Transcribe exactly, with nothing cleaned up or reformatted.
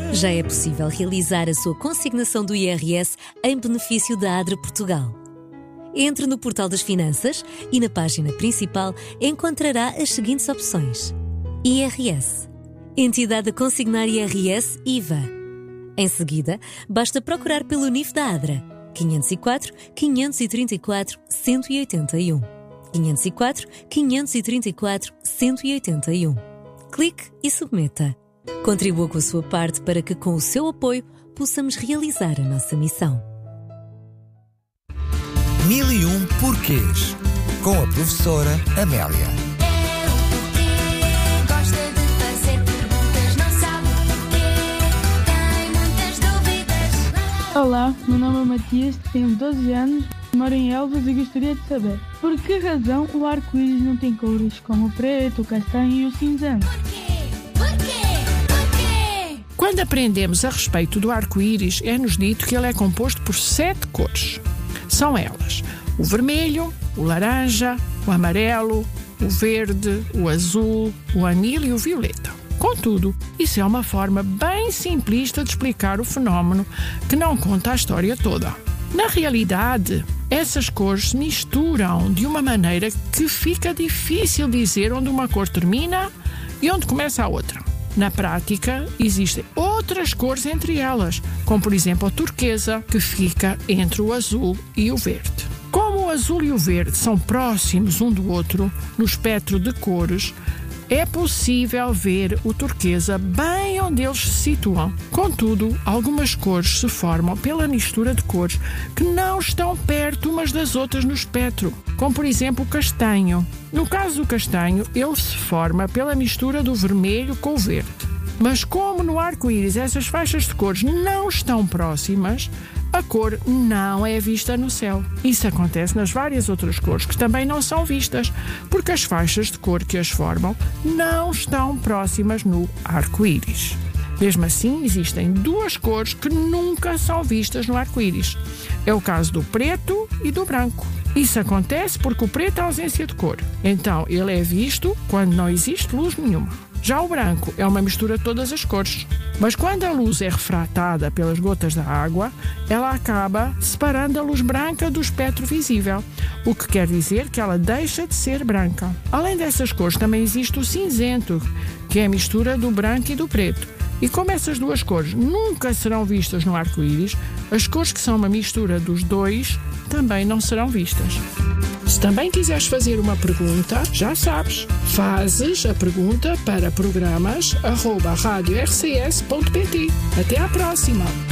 Já é possível realizar a sua consignação do I R S em benefício da ADRA Portugal. Entre no portal das Finanças e na página principal encontrará as seguintes opções: I R S, Entidade a consignar I R S I V A. Em seguida, basta procurar pelo N I F da ADRA, quinhentos e quatro, quinhentos e trinta e quatro, cento e oitenta e um. quinhentos e quatro, quinhentos e trinta e quatro, cento e oitenta e um. Clique e submeta. Contribua com a sua parte para que, com o seu apoio, possamos realizar a nossa missão. Mil e um porquês, com a professora Amélia. Olá, meu nome é Matias, tenho doze anos, moro em Elvas e gostaria de saber por que razão o arco-íris não tem cores como o preto, o castanho e o cinzento? Quando aprendemos a respeito do arco-íris, é-nos dito que ele é composto por sete cores. São elas: o vermelho, o laranja, o amarelo, o verde, o azul, o anil e o violeta. Contudo, isso é uma forma bem simplista de explicar o fenómeno que não conta a história toda. Na realidade, essas cores se misturam de uma maneira que fica difícil dizer onde uma cor termina e onde começa a outra. Na prática, existem outras cores entre elas, como por exemplo a turquesa, que fica entre o azul e o verde. Como o azul e o verde são próximos um do outro no espectro de cores, é possível ver o turquesa bem onde eles se situam. Contudo, algumas cores se formam pela mistura de cores que não estão perto umas das outras no espectro, como por exemplo o castanho. No caso do castanho, ele se forma pela mistura do vermelho com o verde. Mas como no arco-íris essas faixas de cores não estão próximas, a cor não é vista no céu. Isso acontece nas várias outras cores que também não são vistas, porque as faixas de cor que as formam não estão próximas no arco-íris. Mesmo assim, existem duas cores que nunca são vistas no arco-íris. É o caso do preto e do branco. Isso acontece porque o preto é ausência de cor. Então, ele é visto quando não existe luz nenhuma. Já o branco é uma mistura de todas as cores. Mas quando a luz é refratada pelas gotas da água, ela acaba separando a luz branca do espectro visível, o que quer dizer que ela deixa de ser branca. Além dessas cores, também existe o cinzento, que é a mistura do branco e do preto. E como essas duas cores nunca serão vistas no arco-íris, as cores que são uma mistura dos dois também não serão vistas. Se também quiseres fazer uma pergunta, já sabes, fazes a pergunta para programas arroba rádio r c s ponto p t. Até à próxima!